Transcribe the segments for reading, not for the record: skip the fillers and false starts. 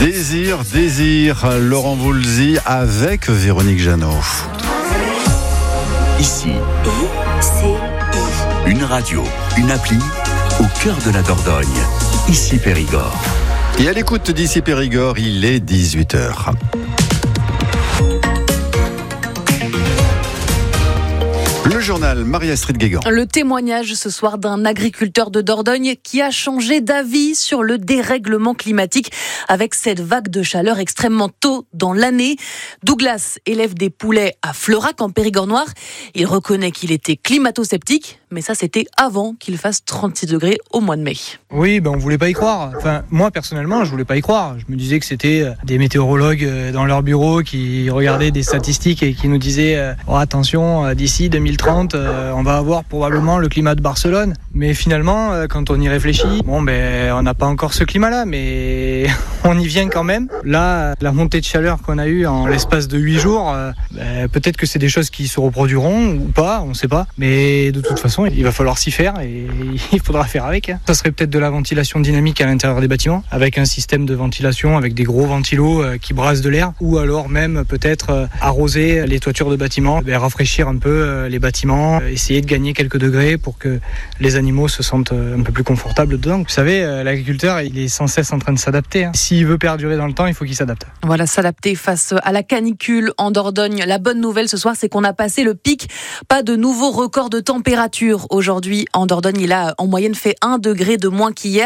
Désir, Laurent Voulzy avec Véronique Jeannot. Ici, une radio, une appli au cœur de la Dordogne. Ici Périgord. Et à l'écoute d'ici Périgord, il est 18h. Le journal Marie-Astrid Guégan. Le témoignage ce soir d'un agriculteur de Dordogne qui a changé d'avis sur le dérèglement climatique avec cette vague de chaleur extrêmement tôt dans l'année. Douglas élève des poulets à Fleurac en Périgord noir. Il reconnaît qu'il était climato-sceptique, mais ça c'était avant qu'il fasse 36 degrés au mois de mai. Oui, on voulait pas y croire. Enfin, moi personnellement, je voulais pas y croire. Je me disais que c'était des météorologues dans leur bureau qui regardaient des statistiques et qui nous disaient attention, d'ici 2030, on va avoir probablement le climat de Barcelone. Mais finalement, quand on y réfléchit, on n'a pas encore ce climat-là, mais on y vient quand même. Là, la montée de chaleur qu'on a eue en l'espace de 8 jours, peut-être que c'est des choses qui se reproduiront ou pas, on sait pas. Mais de toute façon, il va falloir s'y faire et il faudra faire avec. Ça serait peut-être de la ventilation dynamique à l'intérieur des bâtiments, avec un système de ventilation, avec des gros ventilos qui brassent de l'air, ou alors même peut-être arroser les toitures de bâtiments, rafraîchir un peu les bâtiments, essayer de gagner quelques degrés pour que les animaux se sentent un peu plus confortables dedans. Vous savez, l'agriculteur, il est sans cesse en train de s'adapter. S'il veut perdurer dans le temps, il faut qu'il s'adapte. Voilà, s'adapter face à la canicule en Dordogne. La bonne nouvelle ce soir, c'est qu'on a passé le pic. Pas de nouveaux records de température aujourd'hui en Dordogne. Il a en moyenne fait 1 degré de moins qu'hier.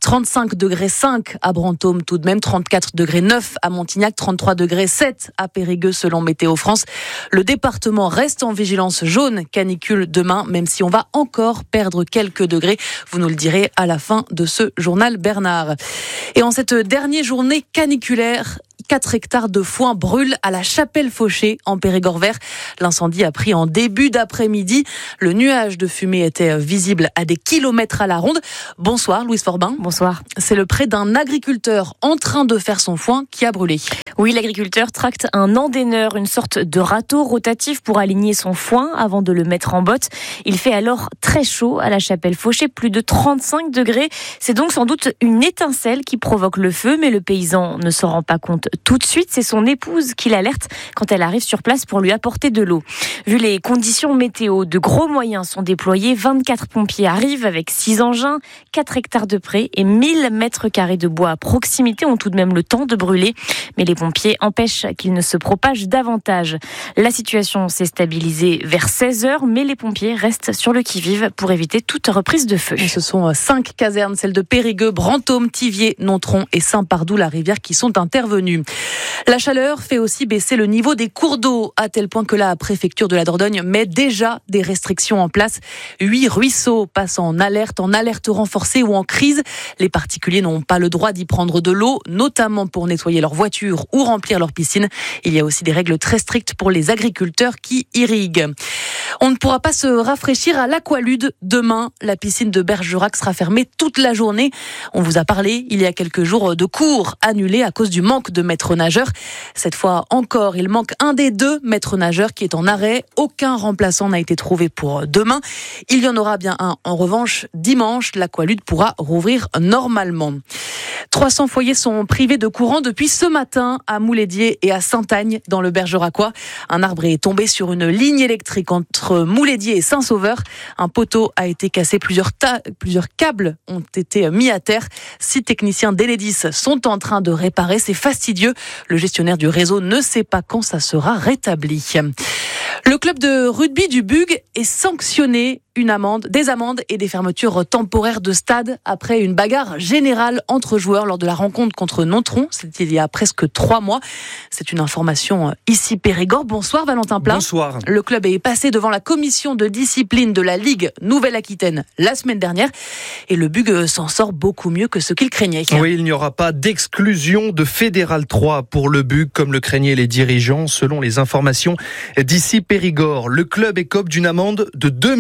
35 degrés 5 à Brantôme tout de même, 34 degrés 9 à Montignac, 33 degrés 7 à Périgueux selon Météo France. Le département reste en vigilance jaune canicule demain, même si on va encore perdre quelques degrés. Vous nous le direz à la fin de ce journal Bernard. Et en cette dernière journée caniculaire, 4 hectares de foin brûlent à la Chapelle-Fauché en Périgord vert. L'incendie a pris en début d'après-midi. Le nuage de fumée était visible à des kilomètres à la ronde. Bonsoir Louise Forbin. Bonsoir. C'est le pré d'un agriculteur en train de faire son foin qui a brûlé. Oui, l'agriculteur tracte un endaineur, une sorte de râteau rotatif pour aligner son foin avant de le mettre en botte. Il fait alors très chaud à la Chapelle-Fauché, plus de 35 degrés. C'est donc sans doute une étincelle qui provoque le feu, mais le paysan ne s'en rend pas compte tout de suite. C'est son épouse qui l'alerte quand elle arrive sur place pour lui apporter de l'eau. Vu les conditions météo, de gros moyens sont déployés. 24 pompiers arrivent avec 6 engins, 4 hectares de prés et 1000 mètres carrés de bois à proximité ont tout de même le temps de brûler. Mais les pompiers empêchent qu'il ne se propage davantage. La situation s'est stabilisée vers 16h, mais les pompiers restent sur le qui-vive pour éviter toute reprise de feu. Et ce sont 5 casernes, celles de Périgueux, Brantôme, Thiviers, Nontron et Saint-Pardoux-la-Rivière qui sont intervenues. La chaleur fait aussi baisser le niveau des cours d'eau, à tel point que la préfecture de la Dordogne met déjà des restrictions en place. 8 ruisseaux passent en alerte renforcée ou en crise. Les particuliers n'ont pas le droit d'y prendre de l'eau, notamment pour nettoyer leur voiture ou remplir leur piscine. Il y a aussi des règles très strictes pour les agriculteurs qui irriguent. On ne pourra pas se rafraîchir à l'Aqualude demain. La piscine de Bergerac sera fermée toute la journée. On vous a parlé il y a quelques jours de cours annulés à cause du manque de maîtres nageurs. Cette fois encore, il manque un des 2 maîtres nageurs qui est en arrêt. Aucun remplaçant n'a été trouvé pour demain. Il y en aura bien un en revanche dimanche. L'Aqualude pourra rouvrir normalement. 300 foyers sont privés de courant depuis ce matin à Moulédier et à Saint-Agne dans le Bergeracois. Un arbre est tombé sur une ligne électrique entre Moulédier et Saint-Sauveur. Un poteau a été cassé, plusieurs câbles ont été mis à terre. 6 techniciens d'Enedis sont en train de réparer. C'est fastidieux. Le gestionnaire du réseau ne sait pas quand ça sera rétabli. Le club de rugby du Bug est sanctionné. Des amendes et des fermetures temporaires de stade après une bagarre générale entre joueurs lors de la rencontre contre Nontron. C'était il y a presque 3 mois. C'est une information ici Périgord. Bonsoir Valentin Plat. Bonsoir. Le club est passé devant la commission de discipline de la Ligue Nouvelle-Aquitaine la semaine dernière et le Bug s'en sort beaucoup mieux que ce qu'il craignait. Oui, il n'y aura pas d'exclusion de Fédéral 3 pour le Bug comme le craignaient les dirigeants. Selon les informations d'ici Périgord, le club écope d'une amende de 2 000 €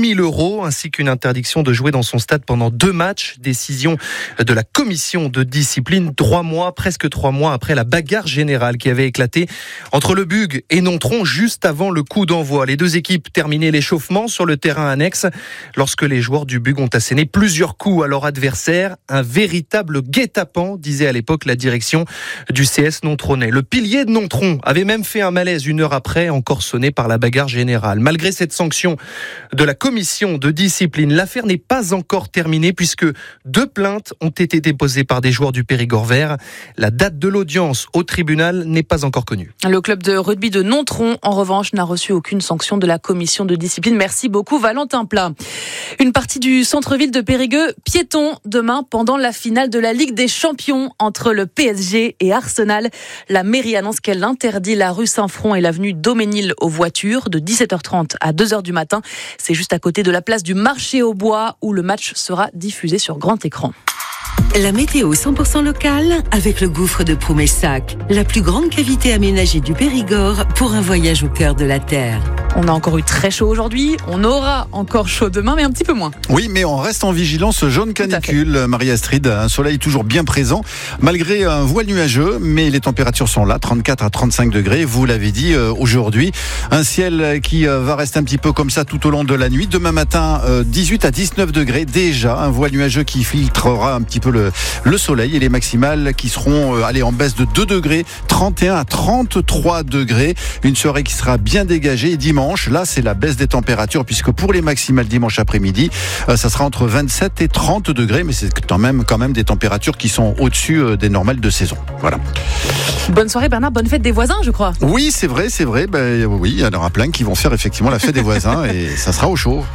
€, ainsi qu'une interdiction de jouer dans son stade pendant 2 matchs. Décision de la commission de discipline, presque 3 mois après la bagarre générale qui avait éclaté entre le Bug et Nontron juste avant le coup d'envoi. Les 2 équipes terminaient l'échauffement sur le terrain annexe lorsque les joueurs du Bug ont asséné plusieurs coups à leur adversaire. Un véritable guet-apens, disait à l'époque la direction du CS Nontronais. Le pilier de Nontron avait même fait un malaise 1 heure après, encore sonné par la bagarre générale. Malgré cette sanction de la commission de discipline, l'affaire n'est pas encore terminée puisque 2 plaintes ont été déposées par des joueurs du Périgord vert. La date de l'audience au tribunal n'est pas encore connue. Le club de rugby de Nontron, en revanche, n'a reçu aucune sanction de la commission de discipline. Merci beaucoup, Valentin Plat. Une partie du centre-ville de Périgueux, piéton demain pendant la finale de la Ligue des Champions entre le PSG et Arsenal. La mairie annonce qu'elle interdit la rue Saint-Front et l'avenue Daumesnil aux voitures de 17h30 à 2h du matin. C'est juste à côté de la place du Marché aux Bois où le match sera diffusé sur grand écran. La météo 100% locale avec le gouffre de Proumessac, la plus grande cavité aménagée du Périgord pour un voyage au cœur de la terre. On a encore eu très chaud aujourd'hui, on aura encore chaud demain, mais un petit peu moins. Oui, mais on reste en vigilance jaune canicule, Marie-Astrid. Un soleil toujours bien présent, malgré un voile nuageux, mais les températures sont là, 34 à 35 degrés. Vous l'avez dit aujourd'hui, un ciel qui va rester un petit peu comme ça tout au long de la nuit. Demain matin, 18 à 19 degrés déjà, un voile nuageux qui filtrera un petit peu le soleil et les maximales qui seront en baisse de 2 degrés, 31 à 33 degrés. Une soirée qui sera bien dégagée. Et dimanche, là c'est la baisse des températures puisque pour les maximales dimanche après-midi, ça sera entre 27 et 30 degrés, mais c'est quand même des températures qui sont au-dessus des normales de saison. Voilà. Bonne soirée Bernard, bonne fête des voisins je crois. Oui, c'est vrai. Oui, il y en aura plein qui vont faire effectivement la fête des voisins et ça sera au chaud.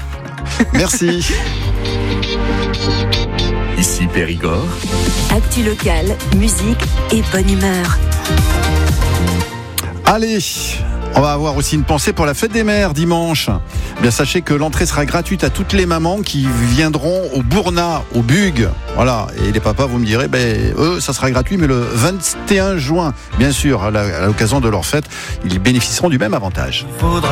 Merci. Ici Périgord. Actu locale, musique et bonne humeur. Allez, on va avoir aussi une pensée pour la fête des mères dimanche. Bien, sachez que l'entrée sera gratuite à toutes les mamans qui viendront au Bournat, au Bug. Voilà. Et les papas, vous me direz, eux, ça sera gratuit, mais le 21 juin, bien sûr, à l'occasion de leur fête, ils bénéficieront du même avantage.